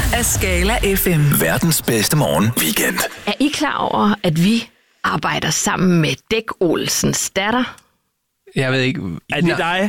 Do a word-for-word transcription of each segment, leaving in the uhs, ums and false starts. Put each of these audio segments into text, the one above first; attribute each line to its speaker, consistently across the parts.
Speaker 1: af Skala F M.
Speaker 2: Verdens bedste morgen weekend.
Speaker 3: Er I klar over, at vi arbejder sammen med Dæk Olsens datter?
Speaker 4: Jeg ved ikke.
Speaker 5: Er det dig?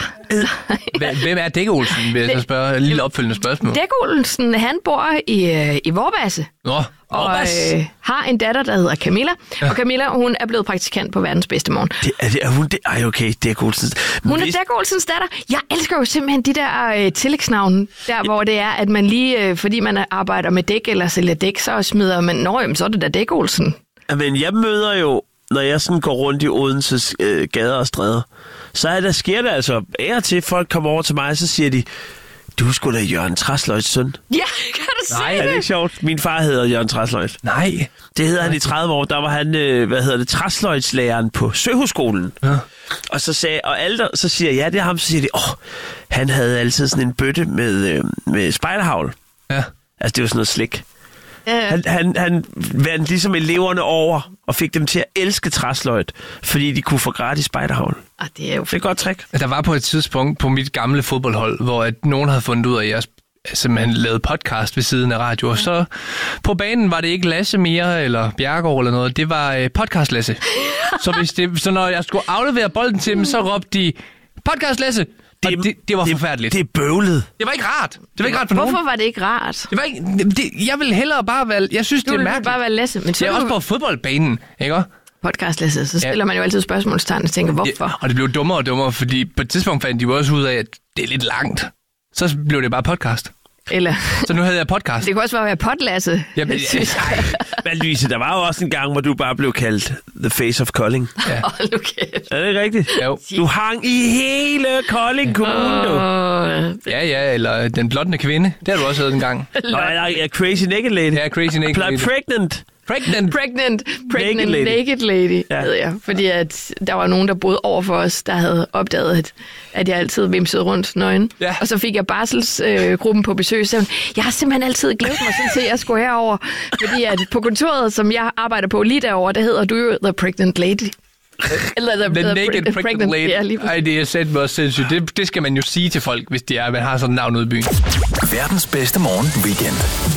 Speaker 4: Er... Hvem er Dæk Olsen, vil jeg så spørge? Et lille opfølgende spørgsmål.
Speaker 3: Dæk Olsen, han bor i, i Vorbasse.
Speaker 4: Nå,
Speaker 3: og øh, har en datter, der hedder Camilla. Ja. Og Camilla, hun er blevet praktikant på Verdens bedste morgen.
Speaker 5: Det, er, det, er hun det? Ej, okay, Dæk Olsen.
Speaker 3: Hun er Dæk Olsens datter. Jeg elsker jo simpelthen de der øh, tillægsnavne, der ja. Hvor det er, at man lige, øh, fordi man arbejder med dæk eller sælger dæk, så smider man, nå jamen, så er det da Dæk Olsen.
Speaker 5: Men jeg møder jo, når jeg sådan går rundt i Odenses øh, gader og stræder, så er der, sker det altså ære til, folk kommer over til mig, og så siger de, du er sgu da Jørgen Træsløjts søn.
Speaker 3: Ja, kan du sige
Speaker 5: Nej,
Speaker 3: det?
Speaker 5: er det ikke sjovt? Min far hedder Jørgen Træsløjt.
Speaker 4: Nej.
Speaker 5: Det hedder han i tredive år. Der var han, øh, hvad hedder det, Træsløjtslæreren på Søhusskolen. Ja. Og så sagde, og alle der, så siger jeg, ja, det er ham, så siger de, åh, han havde altid sådan en bøtte med, øh, med spejderhavl.
Speaker 4: Ja.
Speaker 5: Altså, det var sådan noget slik.
Speaker 3: Ja.
Speaker 5: Han, han, han vandt ligesom eleverne over og fik dem til at elske træsløjt, fordi de kunne få gratis spejderhavl.
Speaker 3: Ah, det er jo
Speaker 5: Det er et godt trick.
Speaker 4: Der var på et tidspunkt på mit gamle fodboldhold, hvor at nogen havde fundet ud af, at jeg simpelthen lavede podcast ved siden af radio. Og så på banen var det ikke Lasse mere, eller Bjergård eller noget. Det var øh, podcast Lasse. så, hvis det, så når jeg skulle aflevere bolden til dem, så råbte de, podcast Lasse! Det, det, det var
Speaker 5: det,
Speaker 4: forfærdeligt.
Speaker 5: Det er bøvlet.
Speaker 4: Det var ikke rart. Det var ikke rart for nogen.
Speaker 3: Hvorfor var det ikke rart?
Speaker 4: Det var ikke, det, jeg vil hellere bare være... Jeg synes,
Speaker 3: Du
Speaker 4: det er
Speaker 3: ville
Speaker 4: mærkeligt.
Speaker 3: bare være Lasse. Men så
Speaker 4: det er
Speaker 3: du...
Speaker 4: også på fodboldbanen, ikke også?
Speaker 3: Podcast Lasse, så stiller ja. man jo altid spørgsmålstegn og tænker, hvorfor?
Speaker 4: Ja, og det blev dummere og dummere, fordi på et tidspunkt fandt de jo også ud af, at det er lidt langt. Så blev det bare podcast.
Speaker 3: Eller...
Speaker 4: Så nu havde jeg podcast.
Speaker 3: Det kunne også bare være podlasse.
Speaker 4: Jamen, ja,
Speaker 5: men Louise, der var jo også en gang, hvor du bare blev kaldt The Face of Kolding.
Speaker 3: Ja. Hold nu kæft.
Speaker 5: Er det rigtigt?
Speaker 4: Jo.
Speaker 5: Du hang i hele Kolding Kommune, du.
Speaker 3: Uh,
Speaker 4: Ja, ja, eller Den Blonde Kvinde. Det har du også hørt en gang.
Speaker 5: Nå, jeg er Crazy Naked Lady.
Speaker 4: Ja, Crazy Naked Lady.
Speaker 5: Pregnant.
Speaker 4: Pregnant.
Speaker 3: Pregnant, pregnant
Speaker 5: Naked lady.
Speaker 3: naked lady,
Speaker 5: Ja.
Speaker 3: ved jeg. Fordi at der var nogen, der boede over for os, der havde opdaget, at, at jeg altid vimsede rundt nøgen.
Speaker 4: Ja.
Speaker 3: Og så fik jeg barselsgruppen øh, på besøg, så hun, jeg har simpelthen altid glædet mig sådan til, at jeg skulle herover. Fordi at på kontoret, som jeg arbejder på lige derovre, der hedder du jo The Pregnant Lady. Eller the,
Speaker 4: The
Speaker 3: the
Speaker 4: Naked
Speaker 3: pre-
Speaker 4: Pregnant, pregnant Lady.
Speaker 3: Ja, lige
Speaker 4: Ej, det er sæt mig også sindssygt. Det, det skal man jo sige til folk, hvis de er, man har sådan et navn ude i byen.
Speaker 2: Verdens bedste morgen weekend.